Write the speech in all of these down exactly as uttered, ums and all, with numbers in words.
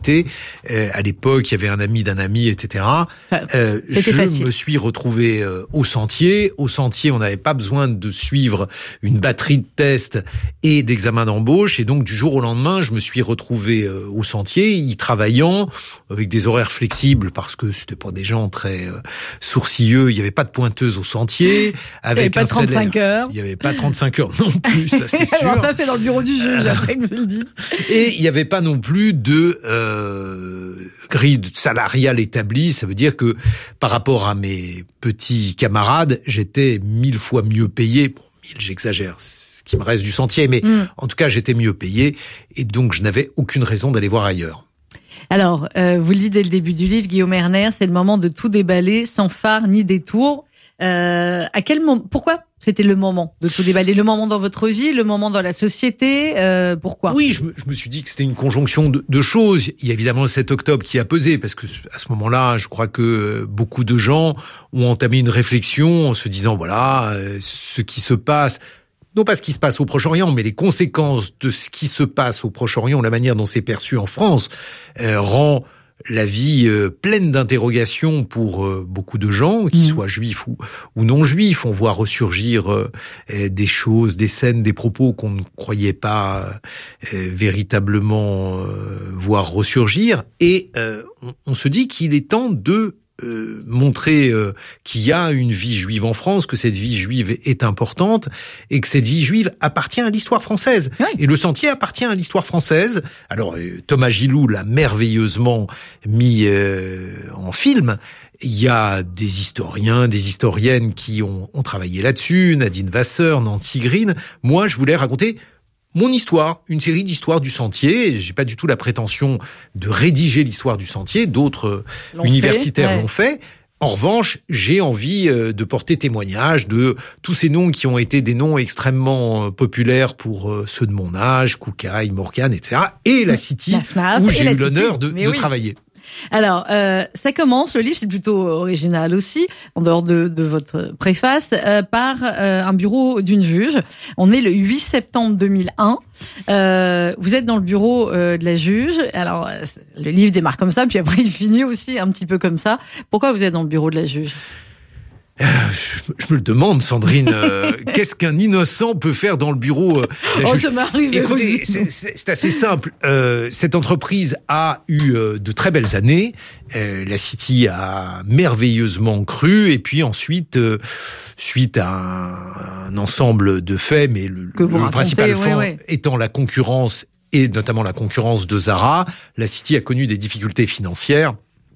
habité. Euh, à l'époque, il y avait un ami d'un ami, et cetera. Enfin, euh, je facile. me suis retrouvé euh, au Sentier. Au Sentier, on n'avait pas besoin de suivre une batterie de tests et d'examens d'embauche. Et donc, du jour au lendemain, je me suis retrouvé euh, au Sentier, y travaillant, avec des horaires flexibles, parce que c'était pas des gens très euh, sourcilleux. Il n'y avait pas de pointeuse au Sentier. Avec il n'y avait pas de trente-cinq salaire. heures. Il n'y avait pas trente-cinq heures non plus, ça c'est sûr. Alors ça, fait dans le bureau du juge, après que vous le dites. Et il n'y avait pas non plus de euh, grille salariale établie. Ça veut dire que par rapport à mes petits camarades, j'étais mille fois mieux payé. Bon, mille, j'exagère, ce qui me reste du Sentier, mais mm. en tout cas, j'étais mieux payé. Et donc, je n'avais aucune raison d'aller voir ailleurs. Alors, euh, vous le dites dès le début du livre, Guillaume Erner, c'est le moment de tout déballer, sans phare ni détour. Euh, à quel moment, pourquoi c'était le moment de tout déballer? Le moment dans votre vie, le moment dans la société, euh, pourquoi? Oui, je me, je me suis dit que c'était une conjonction de, de choses. Il y a évidemment le sept octobre qui a pesé, parce que à ce moment-là, je crois que beaucoup de gens ont entamé une réflexion en se disant, voilà, euh, ce qui se passe, non pas ce qui se passe au Proche-Orient, mais les conséquences de ce qui se passe au Proche-Orient, la manière dont c'est perçu en France, euh, rend la vie euh, pleine d'interrogations pour euh, beaucoup de gens, qu'ils mmh. soient juifs ou, ou non juifs. On voit ressurgir euh, des choses, des scènes, des propos qu'on ne croyait pas euh, véritablement euh, voir ressurgir. Et euh, on, on se dit qu'il est temps de Euh, montrer euh, qu'il y a une vie juive en France, que cette vie juive est importante et que cette vie juive appartient à l'histoire française. Oui. Et le Sentier appartient à l'histoire française. Alors euh, Thomas Gilou l'a merveilleusement mis euh, en film. Il y a des historiens, des historiennes qui ont, ont travaillé là-dessus, Nadine Vasseur, Nancy Green. Moi, je voulais raconter mon histoire, une série d'histoires du Sentier. J'ai pas du tout la prétention de rédiger l'histoire du Sentier. D'autres l'ont universitaires fait, ouais. l'ont fait. En revanche, j'ai envie de porter témoignage de tous ces noms qui ont été des noms extrêmement populaires pour ceux de mon âge, Koukaï, Morgan, et cetera. Et la City, la F N A F, où j'ai eu City. l'honneur de, de oui. travailler. Alors, euh, ça commence, le livre, c'est plutôt original aussi, en dehors de, de votre préface, euh, par euh, un bureau d'une juge. On est le huit septembre deux mille un. Euh, vous êtes dans le bureau euh, de la juge. Alors, le livre démarre comme ça, puis après il finit aussi un petit peu comme ça. Pourquoi vous êtes dans le bureau de la juge ? Euh, je me le demande, Sandrine. Euh, qu'est-ce qu'un innocent peut faire dans le bureau euh, de la Oh, juge ? ça m'arrive. Écoutez, c'est, c'est, c'est assez simple. Euh, cette entreprise a eu euh, de très belles années. Euh, la City a merveilleusement cru. Et puis ensuite, euh, suite à un, un ensemble de faits, mais le, le principal oui, fait oui. étant la concurrence, et notamment la concurrence de Zara, la City a connu des difficultés financières.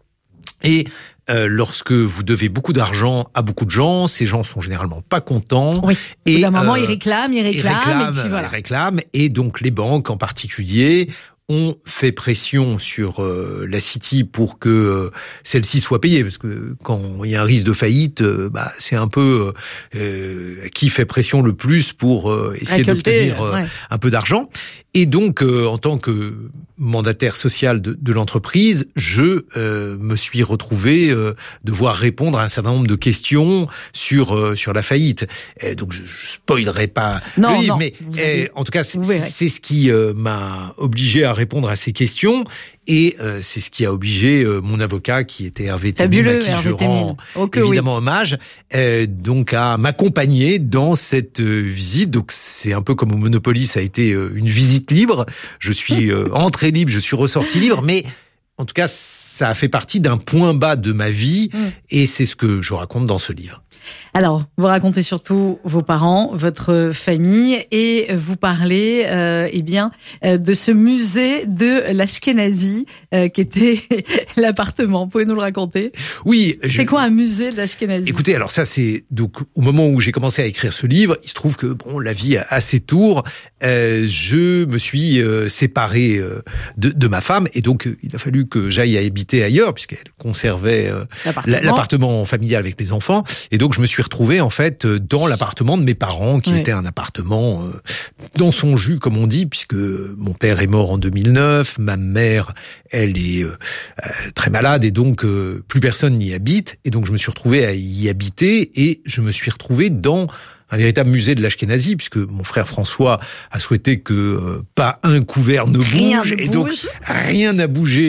Et Euh, lorsque vous devez beaucoup d'argent à beaucoup de gens, ces gens sont généralement pas contents. Oui. Et d'un moment, euh, ils réclament, ils réclament, ils réclament, et puis voilà. Ils réclament, et donc les banques en particulier ont fait pression sur euh, la City pour que euh, celle-ci soit payée, parce que quand il y a un risque de faillite, euh, bah c'est un peu euh, qui fait pression le plus pour euh, essayer Récolter, d'obtenir euh, ouais. un peu d'argent. Et donc, euh, en tant que mandataire social de, de l'entreprise, je euh, me suis retrouvé euh, devoir répondre à un certain nombre de questions sur euh, sur la faillite. Et donc, je, je spoilerai pas non, le livre, non. mais eh, en tout cas, c'est, c'est ce qui euh, m'a obligé à répondre à ces questions. Et euh, c'est ce qui a obligé euh, mon avocat, qui était Hervé Temmin, à qui Hervé je rends okay, évidemment oui. hommage, euh, donc à m'accompagner dans cette euh, visite. Donc c'est un peu comme au Monopoly, ça a été euh, une visite libre. Je suis euh, entré libre, je suis ressorti libre, mais en tout cas, ça a fait partie d'un point bas de ma vie, mm. et c'est ce que je raconte dans ce livre. Alors, vous racontez surtout vos parents, votre famille, et vous parlez, euh, eh bien, euh, de ce musée de l'Ashkenazi, euh, qui était l'appartement. Pouvez nous le raconter ? Oui. Je... C'est quoi un musée de l'Ashkenazi ? Écoutez, alors ça, c'est donc au moment où j'ai commencé à écrire ce livre, il se trouve que bon, la vie a ses tours. Euh, je me suis euh, séparé euh, de, de ma femme, et donc euh, il a fallu que j'aille habiter ailleurs, puisqu'elle conservait euh, l'appartement. l'appartement familial avec les enfants, et donc je me suis retrouvé en fait dans l'appartement de mes parents, qui oui. était un appartement euh, dans son jus, comme on dit, puisque mon père est mort en deux mille neuf, ma mère, elle est euh, très malade, et donc euh, plus personne n'y habite, et donc je me suis retrouvé à y habiter, et je me suis retrouvé dans un véritable musée de l'Ashkenazi, puisque mon frère François a souhaité que euh, pas un couvert ne bouge, rien ne et bouge. donc rien n'a bougé.